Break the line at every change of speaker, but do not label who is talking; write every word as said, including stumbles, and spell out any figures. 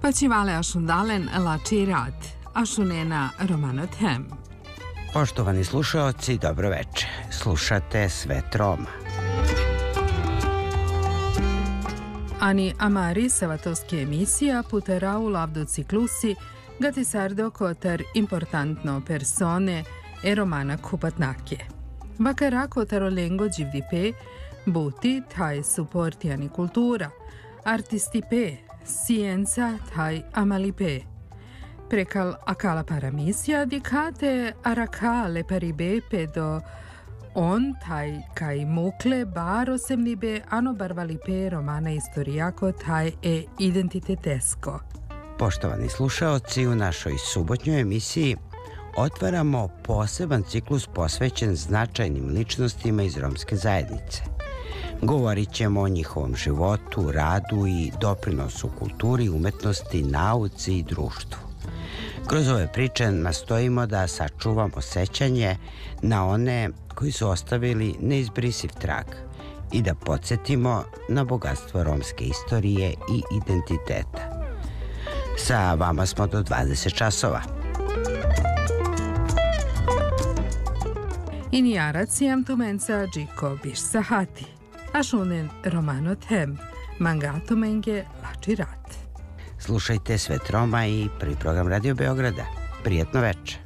Pačivale ašundalen lači rad, ašunena romanothem.
Poštovani slušaoci, dobro veče. Slušate Svet Roma.
Ani amari savatovski emisija putera u lavdu ciklusi gati sardo kotar importantno persone e romana kupatnake. Vakara kotaro lengo givdipe, buti taj supportiani kultura, artistipe, scienza taj amalipe. Prekal akala paramisija dikate arakale paribe pedo on taj kaj mukle baro semlibe ano barvalipe romana istorijako taj e identitetesko.
Poštovani slušaoci, u našoj subotnjoj emisiji otvaramo poseban ciklus posvećen značajnim ličnostima iz romske zajednice. Govorit ćemo o njihovom životu, radu i doprinosu kulturi, umetnosti, nauci i društvu. Kroz ove priče nastojimo da sačuvamo sećanje na one koji su ostavili neizbrisiv trag i da podsjetimo na bogatstvo romske istorije i identiteta. Sa vama smo do dvadeset časova.
Inijaracijam tumenca džiko biš sahati, ašunen romanothem, mangatomenge lači rat.
Slušajte Svet Roma i prvi program Radio Beograda. Prijetno veče.